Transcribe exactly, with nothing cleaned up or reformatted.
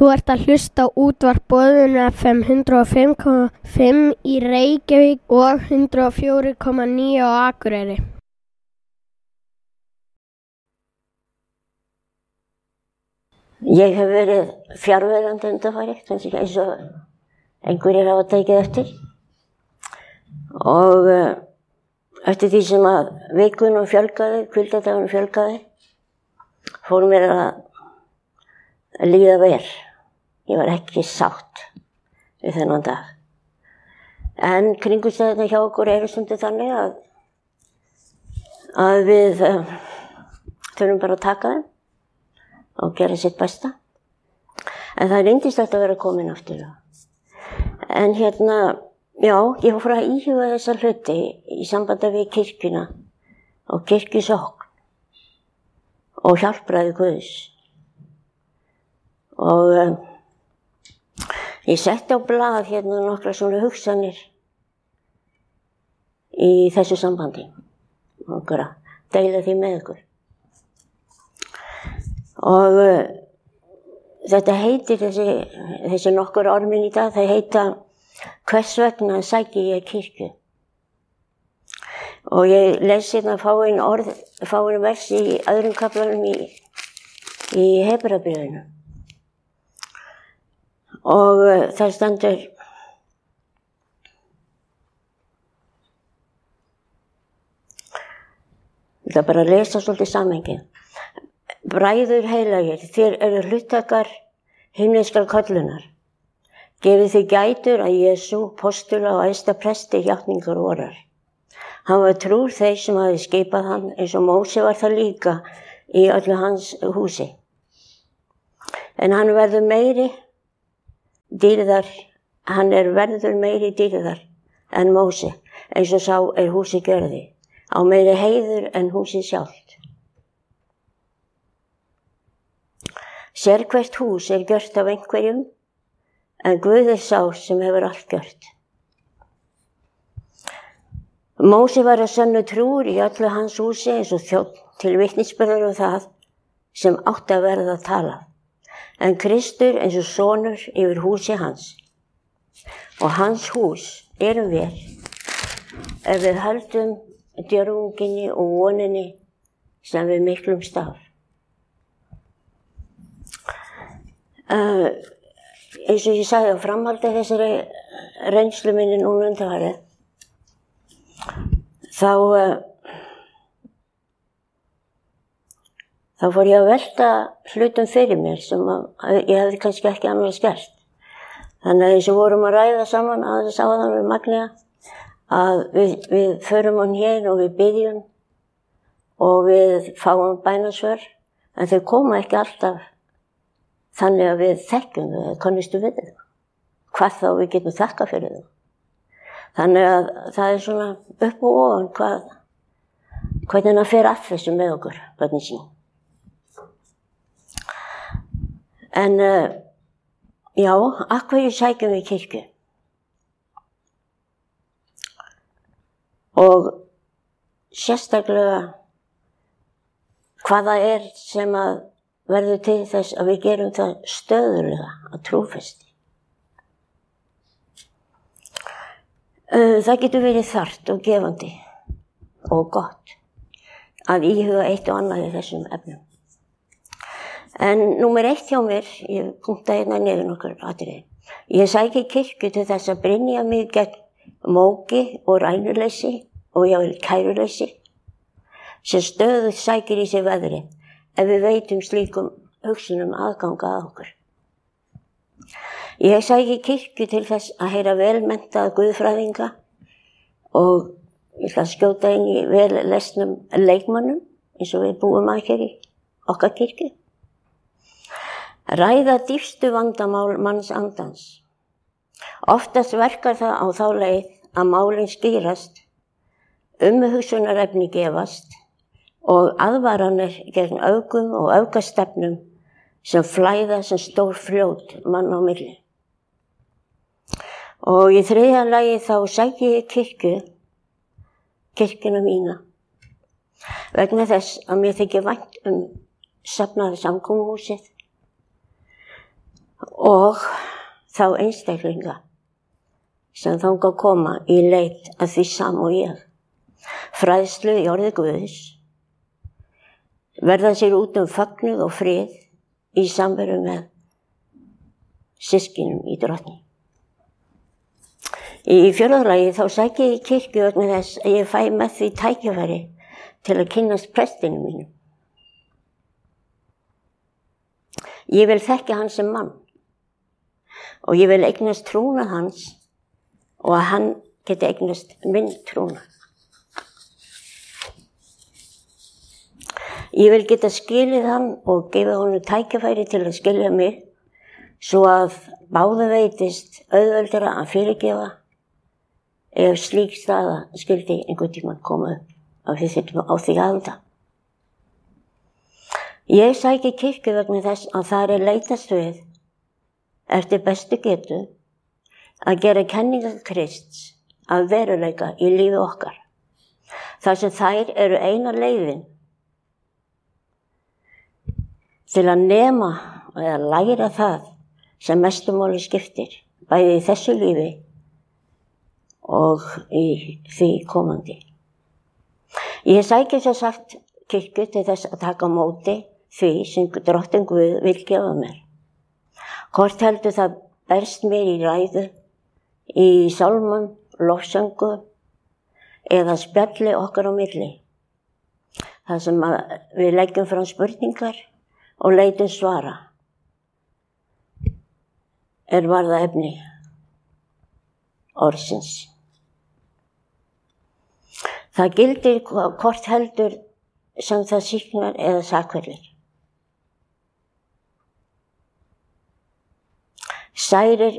Þú ert að hlusta á útvarp Boðun F M hundrað og fimm komma fimm í Reykjavík og hundrað og fjögur komma níu á Akureyri. Ég hef verið fjarverandi undanfarið, kannski eins og einhverjir hafa tekið eftir. Og uh, eftir því sem að vikunum fjölgaði, hvíldardagunum fjölgaði, fór mér að líða vel. Ég var ekki sátt við þennan dag. En kringumstæðurnar hjá okkur eru stundum þannig að, að við uh, þurfum bara að taka þeim og gera sitt besta. En það er yndislegt að vera komin aftur. En hérna, já, ég fór að íhuga þessa hluti í sambandi við kirkjuna og kirkjusókn og hjálpræði Guðs. Og um, ég setti á blað hérna nokkra svona hugsanir í þessu sambandi. Okkur að deila því með ykkur. Og uh, þetta heitir, þessi, þessi nokkur ormin í dag, það heita Hvers vegna sæki ég kirkju? Og ég les hérna fáein orð, fáein vers í öðrum kaflanum í, í Hebreabréfinu. Og uh, það stendur, ég ætla bara að lesa svolítið samhengið. Bræður heilagir, þér eru hluttakar himneskrar köllunar. Gefið þið gætur að Jesú, postula og æðsta presti játningar vorar. Hann var trúr þeir sem hafi skipað hann, eins og Móse var það líka í öllu hans húsi. En hann verður meiri dýrðar, hann er verður meiri dýrðar en Móse, eins og sá er húsi gjörði, á meiri heiður en húsi sjálft. Sérhvert hús er gjört af einhverjum, en Guð er sá sem hefur allt gjört. Móse var að sönnu trúr í öllu hans húsi eins og þjónn til vitnisburðar um það sem átti að verða að tala. En Kristur eins og sonur yfir húsi hans. Og hans hús erum við, ef við höldum djörfunginni og voninni sem við miklum staf. Uh, eins og ég sagði á framhaldi þessari reynslu minni núna undanfarið, þá, uh, þá fór ég að velta hlutum fyrir mér sem að, ég hefði kannski ekki annars gert. Þannig að eins og vorum að ræða saman að þess áðan við Magnea, að við, við förum hann hér og við byggjum og við fáum bænasvör, en þeir koma ekki alltaf þannig að við þekkjum þau, eða kannistu við þau. Hvað þá við getum þakka fyrir þau. Þannig að það er svona upp og ofan hvað, hvernig það fer að þessu með okkur, börnin sín. En uh, já, af hverju sækjum við kirkju? Og sérstaklega hvað það er sem að verður til þess að við gerum það stöðulega að trúfesti. Það getur verið þarft og gefandi og gott að íhuga eitt og annað í þessum efnum. En númer eitt hjá mér, ég punktaði hérna niður nokkur atriði. Ég sæki kirkju til þess að brynja mig gegn móki og rænuleysi og jável kæruleysi sem stöðugt sækir í sig veðri ef við veitum slíkum hugsunum aðganga að okkur. Ég sæki kirkju til þess að heyra velmenntaða guðfræðinga og ég ætla að skjóta inn í vel lesnum leikmönnum eins og við búum að hér í okkar kirkju. Ræða dýpstu vandamál manns andans. Oftast verkar það á þá leið að málin skýrast, umhugsunarefni gefast og aðvaranir gegn öfgum og öfgastefnum sem flæða sem stór fljót mann á milli. Og í þriðja lagi þá sæki ég kirkju, kirkjuna mína, vegna þess að mér þykir vænt um safnaði samkomuhúsið og þá einstaklinga sem þangað koma í leit að því sama og ég. Fræðslu í orði Guðs, verða sér út um fögnuð og frið í samveru með systkinum í Drottni. Í fjórða lagi þá sæki ég í kirkju vegna þess að ég fæ með því tækifæri til að kynnast prestinu mínum. Ég vil þekka hann sem mann og ég vil eignast trúnað hans og að hann geti eignast minn trúnað. Ég vil geta skilið hann og gefa honum tækifæri til að skilja mig svo að báðu veitist auðveldara að fyrirgefa ef slík staða skyldi einhvern tímann koma upp á því, á því aðalda. Ég sæki kirkju vegna þess að það er leitast við eftir bestu getu að gera kenningar Krists að veruleika í lífi okkar. Þar sem þær eru eina leiðin til að nema eða læra það sem mestu máli skiptir, bæði í þessu lífi og í því komandi. Ég sæki svo sagt kirkju til þess að taka á móti því sem Drottinn Guð vil gefa mér. Hvort heldur það berst mér í ræðu, í sálmum, lofsöngu eða spjalli okkar á milli. Það sem við leggjum fram spurningar og leitum svara er varða efni orðsins. Það gildir hvort heldur sem það sýknar eða sakfellir. Særir